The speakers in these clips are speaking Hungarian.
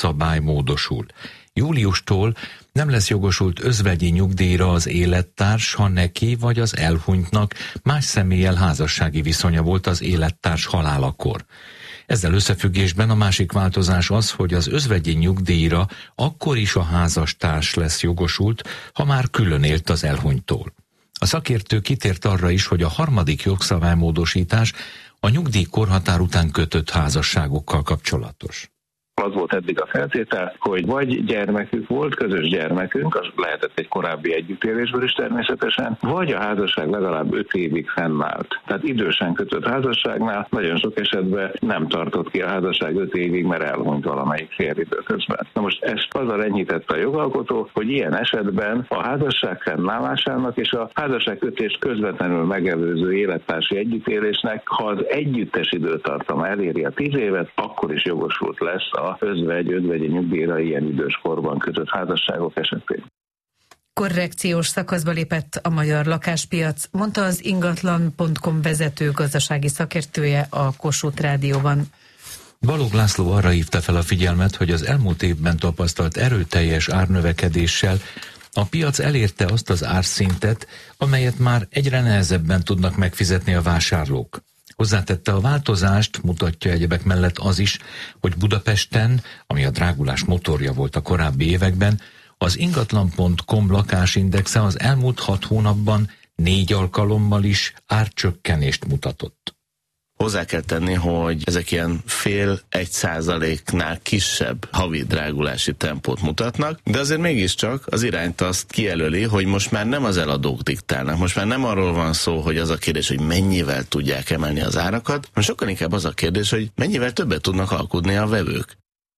jogszabály módosul. Júliustól nem lesz jogosult özvegyi nyugdíjra az élettárs, ha neki vagy az elhunytnak más személlyel házassági viszonya volt az élettárs halálakor. Ezzel összefüggésben a másik változás az, hogy az özvegyi nyugdíjra akkor is a házastárs lesz jogosult, ha már külön élt az elhunyttól. A szakértő kitért arra is, hogy a harmadik jogszabálymódosítás a nyugdíjkorhatár után kötött házasságokkal kapcsolatos. Az volt eddig a feltétel, hogy vagy gyermekük volt, közös gyermekünk, az lehetett egy korábbi együttélésből is természetesen, vagy a házasság legalább 5 évig fennállt. Tehát idősen kötött házasságnál nagyon sok esetben nem tartott ki a házasság 5 évig, mert elhunyt valamelyik fél időközben. Na most ezt azzal enyhítette a jogalkotó, hogy ilyen esetben a házasság fennállásának és a házasságkötést közvetlenül megelőző élettársi együttélésnek, ha az együttes időtartama eléri a 10 évet, akkor is jogosult lesz a özvegyi nyugdíjra ilyen idős korban kötött házasságok esetén. Korrekciós szakaszba lépett a magyar lakáspiac, mondta az ingatlan.com vezető gazdasági szakértője a Kossuth Rádióban. Balogh László arra hívta fel a figyelmet, hogy az elmúlt évben tapasztalt erőteljes árnövekedéssel a piac elérte azt az árszintet, amelyet már egyre nehezebben tudnak megfizetni a vásárlók. Hozzátette, a változást mutatja egyebek mellett az is, hogy Budapesten, ami a drágulás motorja volt a korábbi években, az ingatlan.com lakásindexe az elmúlt 6 hónapban 4 alkalommal is árcsökkenést mutatott. Hozzá kell tenni, hogy ezek ilyen 0,5-1%-nál kisebb havi drágulási tempót mutatnak, de azért mégiscsak az irányt azt kijelöli, hogy most már nem az eladók diktálnak, most már nem arról van szó, hogy az a kérdés, hogy mennyivel tudják emelni az árakat, hanem sokkal inkább az a kérdés, hogy mennyivel többet tudnak alkudni a vevők.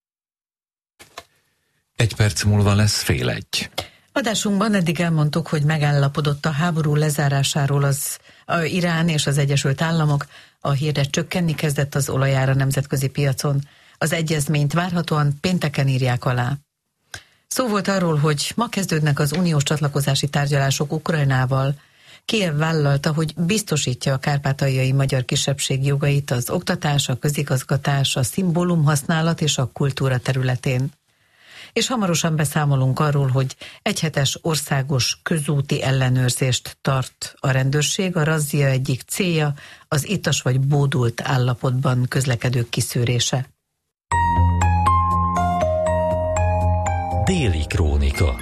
1 perc múlva lesz 12:30. Adásunkban eddig elmondtuk, hogy megállapodott a háború lezárásáról az Irán és az Egyesült Államok, a hírre csökkenni kezdett az olajára nemzetközi piacon. Az egyezményt várhatóan pénteken írják alá. Szó volt arról, hogy ma kezdődnek az uniós csatlakozási tárgyalások Ukrajnával. Kijev vállalta, hogy biztosítja a kárpátaljai magyar kisebbség jogait az oktatás, a közigazgatás, a szimbólumhasználat és a kultúra területén. És hamarosan beszámolunk arról, hogy egyhetes országos közúti ellenőrzést tart a rendőrség. A razzia egyik célja az ittas vagy bódult állapotban közlekedők kiszűrése. Déli krónika.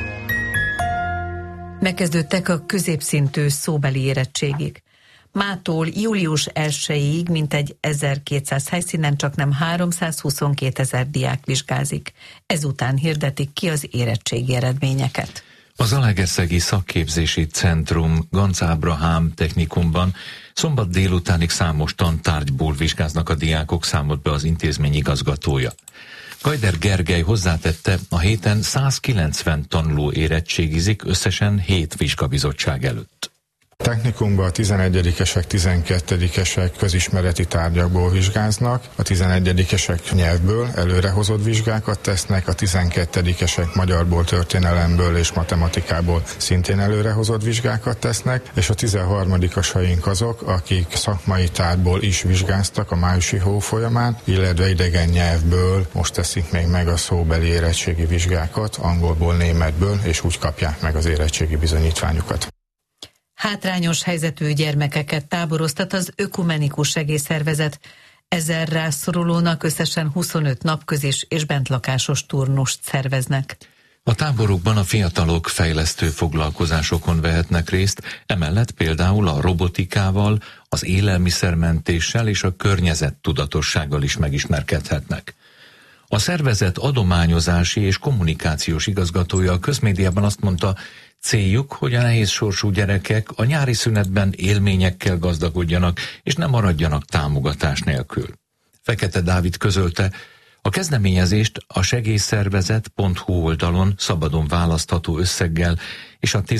Megkezdődtek a középszintű szóbeli érettségig. Mától július 1-ig mintegy 1200 helyszínen csaknem 322 000 diák vizsgázik. Ezután hirdetik ki az érettségi eredményeket. A Zalaegerszegi Szakképzési Centrum Ganz Ábrahám Technikumban szombat délutánig számos tantárgyból vizsgáznak a diákok, számolt be az intézmény igazgatója. Gajder Gergely hozzátette, a héten 190 tanuló érettségizik, összesen 7 vizsgabizottság előtt. Technikumban a 11-esek, 12-esek közismereti tárgyakból vizsgáznak, a 11-esek nyelvből előrehozott vizsgákat tesznek, a 12-esek magyarból, történelemből és matematikából szintén előrehozott vizsgákat tesznek, és a 13-asaink azok, akik szakmai tárgyból is vizsgáztak a májusi hó folyamán, illetve idegen nyelvből most teszik még meg a szóbeli érettségi vizsgákat, angolból, németből, és úgy kapják meg az érettségi bizonyítványukat. Hátrányos helyzetű gyermekeket táboroztat az Ökumenikus Segélyszervezet. 1000 rászorulónak összesen 25 napközis és bentlakásos turnust szerveznek. A táborokban a fiatalok fejlesztő foglalkozásokon vehetnek részt, emellett például a robotikával, az élelmiszermentéssel és a környezettudatossággal is megismerkedhetnek. A szervezet adományozási és kommunikációs igazgatója a közmédiában azt mondta, céljuk, hogy a nehéz sorsú gyerekek a nyári szünetben élményekkel gazdagodjanak, és ne maradjanak támogatás nélkül. Fekete Dávid közölte, a kezdeményezést a segélyszervezet.hu oldalon szabadon választható összeggel és a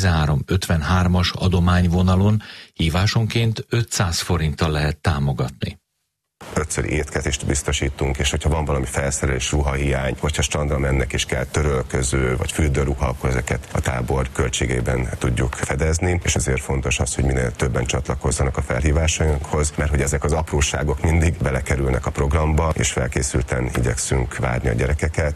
1353-as adományvonalon hívásonként 500 forinttal lehet támogatni. 5-ször étkezést biztosítunk, és hogyha van valami felszerelés, ruhahiány, vagy ha strandra mennek és kell törölköző, vagy fürdőruha, akkor ezeket a tábor költségében tudjuk fedezni, és ezért fontos az, hogy minél többen csatlakozzanak a felhívásainkhoz, mert hogy ezek az apróságok mindig belekerülnek a programba, és felkészülten igyekszünk várni a gyerekeket.